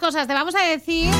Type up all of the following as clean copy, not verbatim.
cosas. Te vamos a decir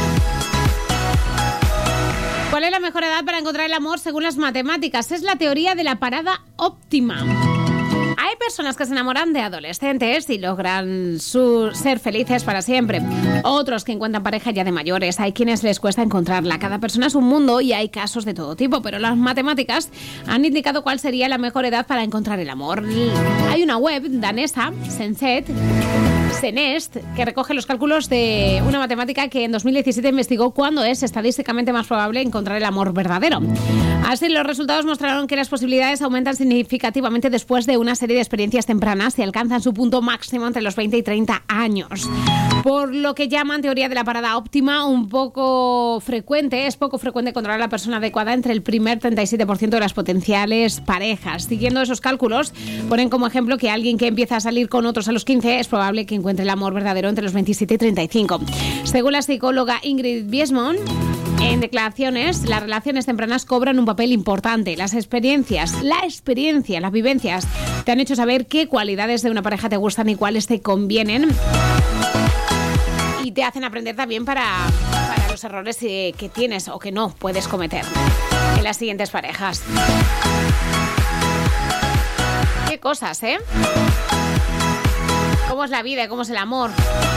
cuál es la mejor edad para encontrar el amor según las matemáticas. Es la teoría de la parada óptima. Hay personas que se enamoran de adolescentes y logran ser felices para siempre. Otros que encuentran pareja ya de mayores. Hay quienes les cuesta encontrarla. Cada persona es un mundo y hay casos de todo tipo. Pero las matemáticas han indicado cuál sería la mejor edad para encontrar el amor. Hay una web danesa, Senest, que recoge los cálculos de una matemática que en 2017 investigó cuándo es estadísticamente más probable encontrar el amor verdadero. Así, los resultados mostraron que las posibilidades aumentan significativamente después de una serie de experiencias tempranas y alcanzan su punto máximo entre los 20 y 30 años. Por lo que llaman teoría de la parada óptima, es poco frecuente encontrar a la persona adecuada entre el primer 37% de las potenciales parejas. Siguiendo esos cálculos, ponen como ejemplo que alguien que empieza a salir con otros a los 15 es probable que encuentre el amor verdadero entre los 27 y 35. Según la psicóloga Ingrid Biesmond, en declaraciones, las relaciones tempranas cobran un papel importante. Las experiencias, las vivencias te han hecho saber qué cualidades de una pareja te gustan y cuáles te convienen. Y te hacen aprender también para los errores que tienes o que no puedes cometer en las siguientes parejas. Qué cosas, ¿eh? ¿Cómo es la vida y cómo es el amor?